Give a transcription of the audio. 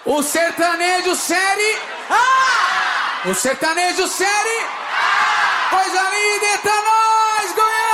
O sertanejo série. O sertanejo série. Coisa linda, eita nós, Goiás!